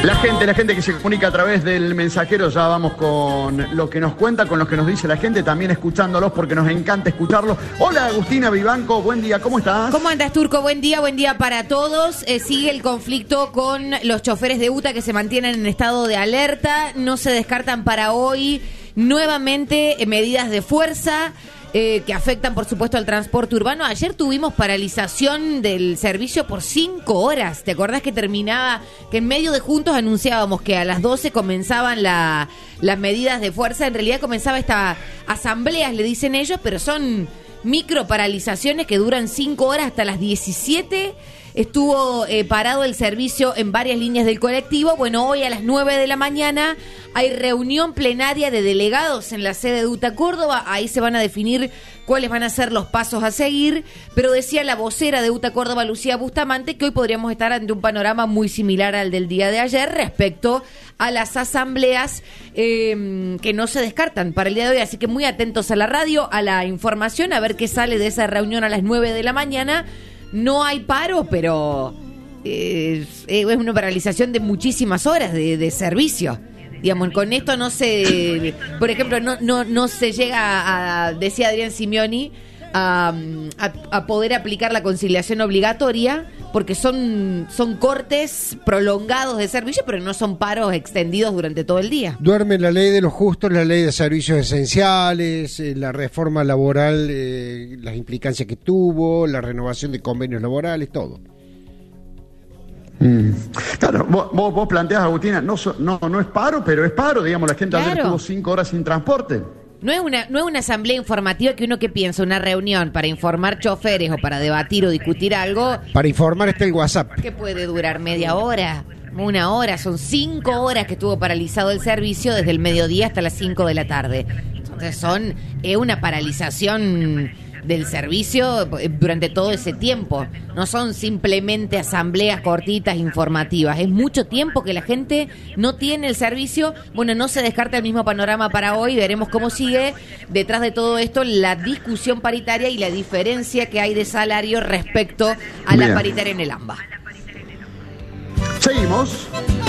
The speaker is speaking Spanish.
La gente que se comunica a través del mensajero, ya vamos con lo que nos cuenta, con lo que nos dice la gente, también escuchándolos porque nos encanta escucharlos. Hola Agustina Vivanco, buen día, ¿cómo estás? ¿Cómo andas, Turco? Buen día para todos. Sigue el conflicto con los choferes de UTA que se mantienen en estado de alerta, no se descartan para hoy nuevamente medidas de fuerza. Que afectan, por supuesto, al transporte urbano. Ayer tuvimos paralización del servicio por 5 horas. ¿Te acordás que terminaba, que en medio de Juntos anunciábamos que a las 12 comenzaban las medidas de fuerza? En realidad comenzaba esta asambleas, le dicen ellos, pero son micro paralizaciones que duran 5 horas hasta las 17. Estuvo parado el servicio en varias líneas del colectivo. Bueno, hoy a las 9 de la mañana hay reunión plenaria de delegados en la sede de UTA Córdoba. Ahí se van a definir cuáles van a ser los pasos a seguir. Pero decía la vocera de UTA Córdoba, Lucía Bustamante, que hoy podríamos estar ante un panorama muy similar al del día de ayer respecto a las asambleas que no se descartan para el día de hoy. Así que muy atentos a la radio, a la información, a ver qué sale de esa reunión a las 9 de la mañana. No hay paro, pero es una paralización de muchísimas horas de servicio. Digamos, con esto no se, por ejemplo, no se llega a, decía Adrián Simeoni, a poder aplicar la conciliación obligatoria, porque son cortes prolongados de servicio, pero no son paros extendidos durante todo el día. Duerme la ley de los justos, la ley de servicios esenciales, la reforma laboral, las implicancias que tuvo, la renovación de convenios laborales, todo. Claro, vos planteás, Agustina, no es paro, pero es paro, digamos, la gente ayer estuvo 5 horas sin transporte. No es una asamblea informativa que uno que piensa, una reunión para informar choferes o para debatir o discutir algo. Para informar está el WhatsApp. Que puede durar media hora, 1 hora, son 5 horas que estuvo paralizado el servicio desde el mediodía hasta las 5 de la tarde. Entonces es una paralización del servicio durante todo ese tiempo. No son simplemente asambleas cortitas informativas. Es mucho tiempo que la gente no tiene el servicio. Bueno, no se descarta el mismo panorama para hoy. Veremos cómo sigue detrás de todo esto la discusión paritaria y la diferencia que hay de salario respecto a la paritaria en el AMBA. Seguimos.